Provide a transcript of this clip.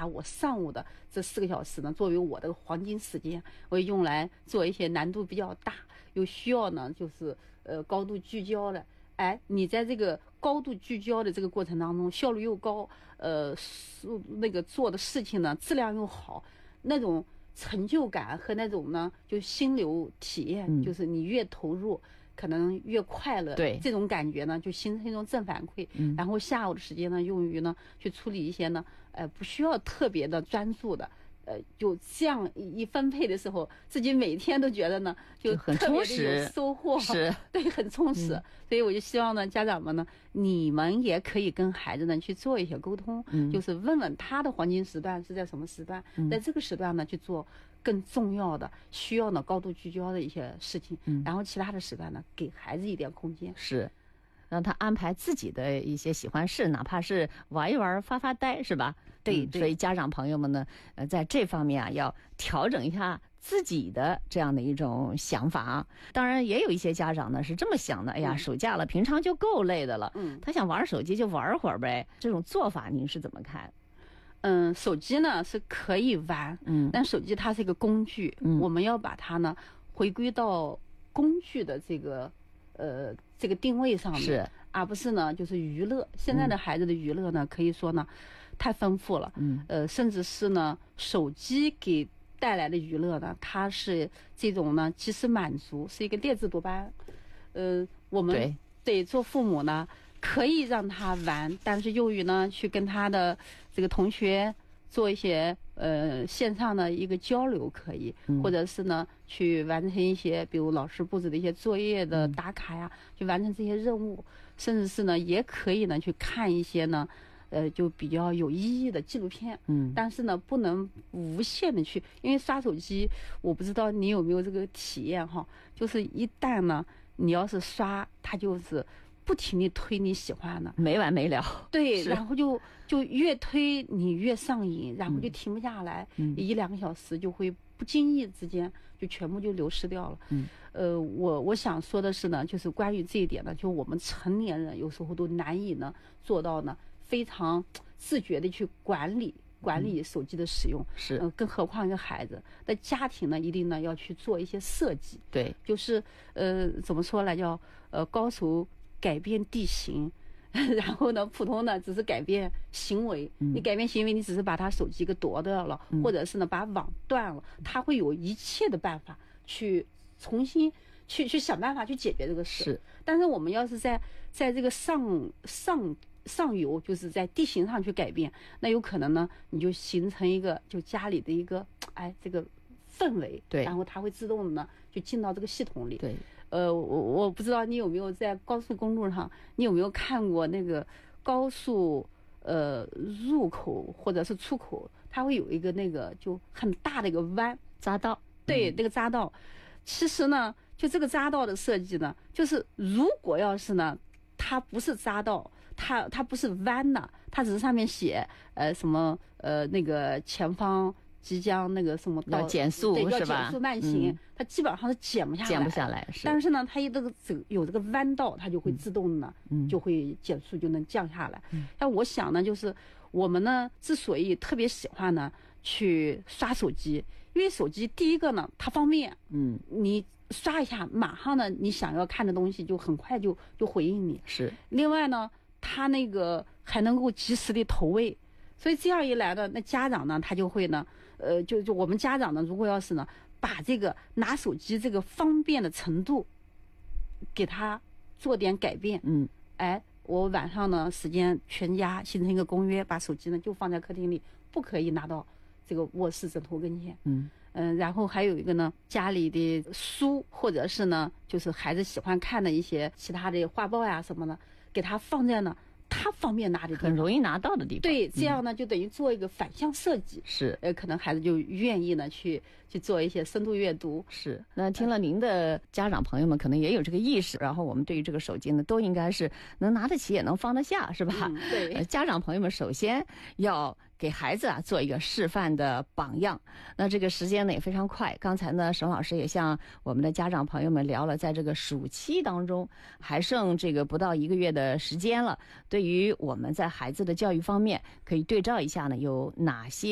把我上午的这4个小时呢作为我的黄金时间，我用来做一些难度比较大又需要呢就是高度聚焦的。你在这个高度聚焦的这个过程当中，效率又高，那个做的事情呢质量又好，那种成就感和那种呢就心流体验，就是你越投入可能越快乐， 对， 这种感觉呢就形成一种正反馈。然后下午的时间呢用于呢去处理一些呢不需要特别的专注的。就这样一分配的时候，自己每天都觉得呢，就很充实， 有收获， 是， 对，很充实。所以我就希望呢，家长们呢，你们也可以跟孩子呢去做一些沟通，就是问问他的黄金时段是在什么时段，在这个时段呢去做更重要的、需要呢高度聚焦的一些事情，然后其他的时段呢，给孩子一点空间。 是。让他安排自己的一些喜欢事，哪怕是玩一玩、发发呆，是吧？ 对， 所以家长朋友们呢，在这方面啊，要调整一下自己的这样的一种想法。当然，也有一些家长呢是这么想的：哎呀，暑假了，平常就够累的了，他想玩手机就玩会儿呗。这种做法您是怎么看？ 手机呢是可以玩，但手机它是一个工具，我们要把它呢回归到工具的这个定位上面， 是， 而不是呢就是娱乐。现在的孩子的娱乐呢，可以说呢太丰富了，甚至是呢手机给带来的娱乐呢，它是这种呢即时满足，是一个劣质多巴胺。我们得做父母呢，可以让他玩，但是用于呢去跟他的这个同学做一些线上的一个交流可以，或者是呢去完成一些比如老师布置的一些作业的打卡呀，去完成这些任务，甚至是呢也可以呢去看一些呢就比较有意义的纪录片，但是呢不能无限的去，因为刷手机，我不知道你有没有这个体验哈，就是一旦呢你要是刷，它就是不停地推你喜欢的， 没完没了。 对，然后就越推你越上瘾，然后就停不下来，1-2个小时就会不经意之间就全部就流失掉了。我想说的是呢，就是关于这一点呢，就我们成年人有时候都难以呢做到呢非常自觉的去管理手机的使用， 是， 更何况一个孩子，那家庭呢一定呢要去做一些设计， 对， 就是怎么说呢，叫高手改变地形，然后呢普通呢只是改变行为，你改变行为，你只是把他手机给夺掉了，或者是呢把网断了，他会有一切的办法去重新去想办法去解决这个事。 是， 但是我们要是在这个上游，就是在地形上去改变，那有可能呢你就形成一个就家里的一个这个氛围， 对， 然后它会自动的呢就进到这个系统里。 对， 我不知道你有没有在高速公路上，你有没有看过那个高速入口或者是出口，它会有一个那个就很大的一个弯匝道， 对，那个匝道。其实呢，就这个匝道的设计呢，就是如果要是呢，它不是匝道，它不是弯的，它只是上面写什么那个前方即将那个什么到要减速， 对，要是吧？ 减速慢行，它基本上是减不下来， 是。 但是呢，它有这个弯道，它就会自动呢，就会减速，就能降下来。但我想呢，就是我们呢，之所以特别喜欢呢去刷手机，因为手机第一个呢，它方便，你刷一下，马上呢，你想要看的东西就很快就回应你。 是。 另外呢，它那个还能够及时的投喂。所以这样一来呢，那家长呢，他就会呢，就我们家长呢，如果要是呢，把这个拿手机这个方便的程度，给他做点改变，我晚上呢时间全家形成一个公约，把手机呢就放在客厅里，不可以拿到这个卧室枕头跟前，然后还有一个呢，家里的书或者是呢，就是孩子喜欢看的一些其他的画报呀什么的，给他放在呢他方便拿的地方， 很容易拿到的地方。 对，这样呢就等于做一个反向设计。 是， 可能孩子就愿意呢去做一些深度阅读。 是，那听了您的家长朋友们可能也有这个意识，然后我们对于这个手机呢，都应该是能拿得起也能放得下，是吧？ 对， 家长朋友们首先要给孩子做一个示范的榜样。那这个时间呢也非常快，刚才呢沈老师也向我们的家长朋友们聊了，在这个暑期当中还剩这个不到1个月的时间了，对于我们在孩子的教育方面可以对照一下呢有哪些